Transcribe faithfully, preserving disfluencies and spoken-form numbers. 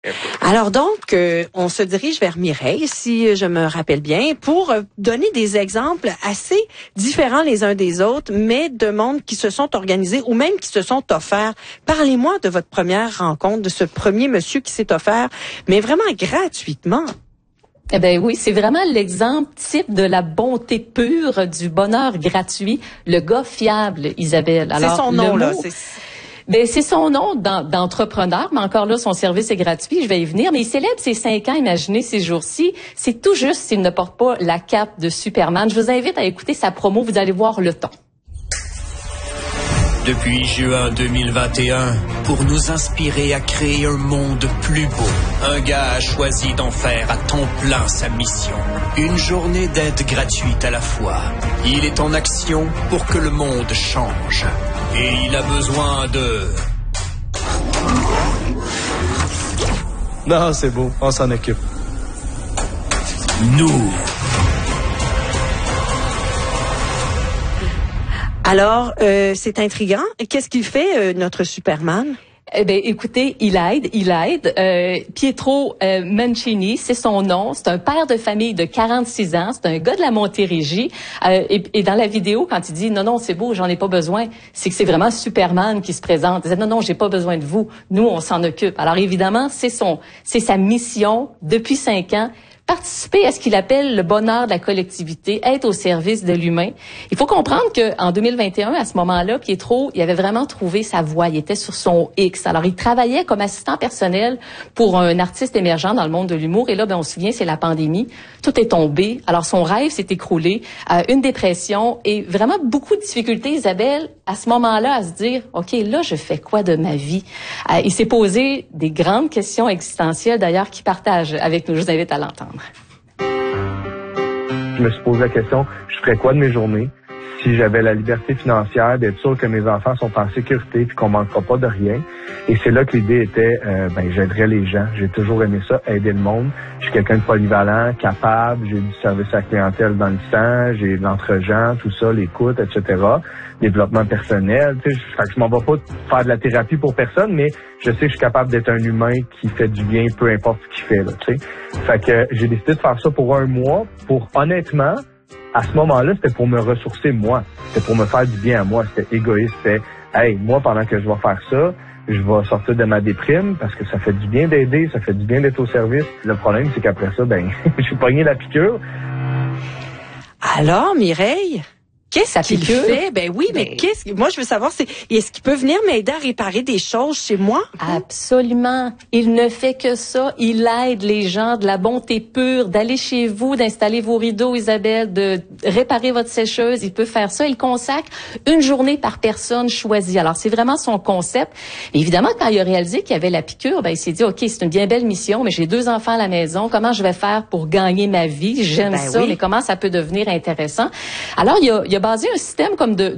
Alors donc, euh, on se dirige vers Mireille, si je me rappelle bien, pour euh, donner des exemples assez différents les uns des autres, mais de mondes qui se sont organisés ou même qui se sont offerts. Parlez-moi de votre première rencontre, de ce premier monsieur qui s'est offert, mais vraiment gratuitement. Eh ben oui, c'est vraiment l'exemple type de la bonté pure, du bonheur gratuit, le gars fiable, Isabelle. Alors, c'est son nom, mot, là. C'est... Ben, c'est son nom d'entrepreneur, mais encore là, son service est gratuit, je vais y venir. Mais il célèbre ses cinq ans, imaginez, ces jours-ci. C'est tout juste s'il ne porte pas la cape de Superman. Je vous invite à écouter sa promo, vous allez voir le ton. Depuis juin deux mille vingt et un, pour nous inspirer à créer un monde plus beau, un gars a choisi d'en faire à temps plein sa mission. Une journée d'aide gratuite à la fois. Il est en action pour que le monde change. Et il a besoin de... Non, c'est beau, on s'en occupe. Nous. Alors, euh, c'est intriguant. Qu'est-ce qu'il fait, euh, notre Superman? Eh ben, écoutez, il aide, il aide. Euh, Pietro euh, Mancini, c'est son nom. C'est un père de famille de quarante-six ans. C'est un gars de la Montérégie. Euh, et, et dans la vidéo, quand il dit non, non, c'est beau, j'en ai pas besoin, c'est que c'est vraiment Superman qui se présente. Il dit non, non, j'ai pas besoin de vous. Nous, on s'en occupe. Alors évidemment, c'est son, c'est sa mission depuis cinq ans. Participer à ce qu'il appelle le bonheur de la collectivité, être au service de l'humain. Il faut comprendre que en deux mille vingt et un, à ce moment-là, Pietro, il avait vraiment trouvé sa voie. Il était sur son X. Alors, il travaillait comme assistant personnel pour un artiste émergent dans le monde de l'humour. Et là, ben, on se souvient, c'est la pandémie. Tout est tombé. Alors, son rêve s'est écroulé. Euh, une dépression et vraiment beaucoup de difficultés, Isabelle, à ce moment-là, à se dire, OK, là, je fais quoi de ma vie? Euh, il s'est posé des grandes questions existentielles, d'ailleurs, qu'il partage avec nous. Je vous invite à l'entendre. Je me suis posé la question, je ferais quoi de mes journées si j'avais la liberté financière d'être sûr que mes enfants sont en sécurité puis qu'on manquera pas de rien. Et c'est là que l'idée était, euh, ben j'aiderais les gens. J'ai toujours aimé ça, aider le monde. Je suis quelqu'un de polyvalent, capable, j'ai du service à la clientèle dans le sang, j'ai de l'entre-gens, tout ça, l'écoute, et cetera. Développement personnel, tu sais, je, fait que je m'en vais pas faire de la thérapie pour personne, mais je sais que je suis capable d'être un humain qui fait du bien, peu importe ce qu'il fait, là, tu sais. Fait que j'ai décidé de faire ça pour un mois, pour honnêtement, à ce moment-là, c'était pour me ressourcer moi. C'était pour me faire du bien à moi. C'était égoïste. C'était, hey, moi, pendant que je vais faire ça, je vais sortir de ma déprime parce que ça fait du bien d'aider, ça fait du bien d'être au service. Le problème, c'est qu'après ça, ben, j'ai pogné la piqûre. Alors, Mireille, qu'est-ce qu'il piqûre? fait? Ben oui, mais Ben... qu'est-ce que, moi, je veux savoir, c'est, est-ce qu'il peut venir m'aider à réparer des choses chez moi? Absolument. Il ne fait que ça. Il aide les gens de la bonté pure, d'aller chez vous, d'installer vos rideaux, Isabelle, de réparer votre sécheuse. Il peut faire ça. Il consacre une journée par personne choisie. Alors, c'est vraiment son concept. Et évidemment, quand il a réalisé qu'il y avait la piqûre, ben, il s'est dit, OK, c'est une bien belle mission, mais j'ai deux enfants à la maison. Comment je vais faire pour gagner ma vie? J'aime ben ça, oui. mais comment ça peut devenir intéressant? Alors, il a, il a basé un système comme de